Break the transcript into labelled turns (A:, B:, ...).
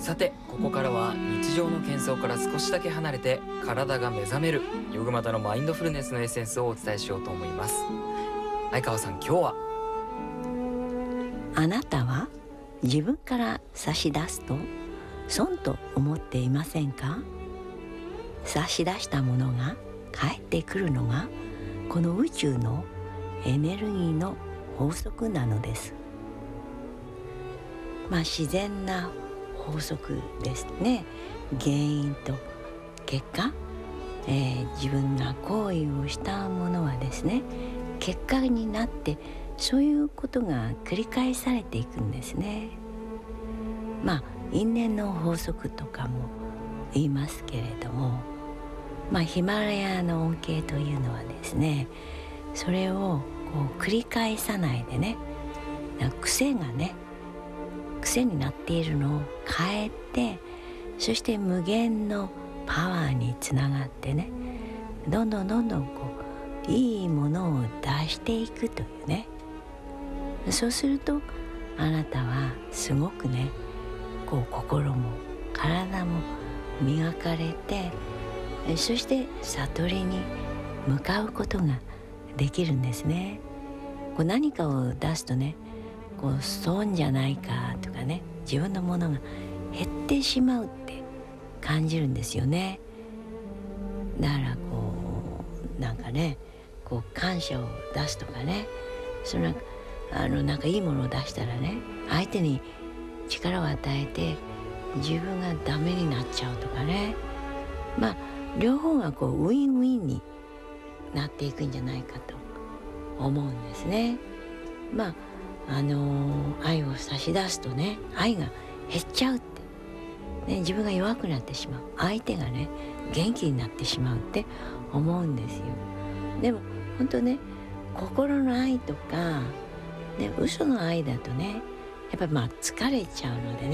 A: さて、ここからは日常の喧騒から少しだけ離れて体が目覚めるヨグマタのマインドフルネスのエッセンスをお伝えしようと思います。相川さん、今日は？
B: あなたは自分から差し出すと損と思っていませんか？差し出したものが返ってくるのがこの宇宙のエネルギーの法則なのです。自然な法則ですね。原因と結果、自分が行為をしたものはですね、結果になってそういうことが繰り返されていくんですね。因縁の法則とかも言いますけれども、ヒマラヤの恩恵というのはですね、それを繰り返さないでね、癖になっているのを変えて、そして無限のパワーにつながってね、どんどんいいものを出していくというね。そうするとあなたはすごくね、心も体も磨かれて、そして悟りに向かうことができるんですね。何かを出すとね、損じゃないかとかね、自分のものが減ってしまうって感じるんですよね。だから感謝を出すとかね、いいものを出したらね、相手に力を与えて自分がダメになっちゃうとかね、両方がウィンウィンになっていくんじゃないかと思うんですね。愛を差し出すとね、愛が減っちゃうって、ね、自分が弱くなってしまう、相手がね元気になってしまうって思うんですよ。でも本当ね、心の愛とか、嘘の愛だとね、やっぱり疲れちゃうのでね、